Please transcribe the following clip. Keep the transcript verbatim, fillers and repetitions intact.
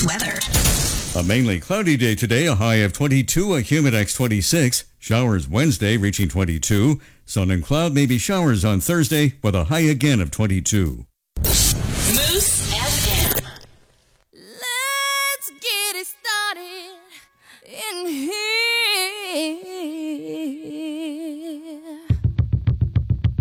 weather. A mainly cloudy day today, a high of twenty-two, a humidex twenty-six. Showers Wednesday reaching twenty-two. Sun and cloud, maybe showers on Thursday with a high again of twenty-two.